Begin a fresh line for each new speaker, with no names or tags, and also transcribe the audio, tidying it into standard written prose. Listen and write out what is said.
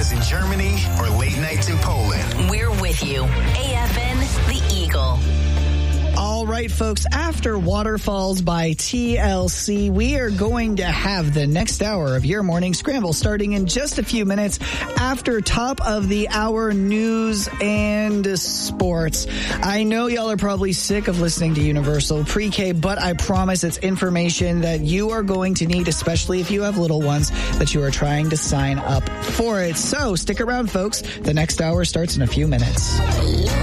news in Germany or late nights in Poland.
We're with you. AFN, The Eagle.
All right, folks, after Waterfalls by TLC, we are going to have the next hour of your morning scramble starting in just a few minutes after top of the hour news and sports. I know y'all are probably sick of listening to Universal Pre-K, but I promise it's information that you are going to need, especially if you have little ones that you are trying to sign up for it. So stick around, folks. The next hour starts in a few minutes.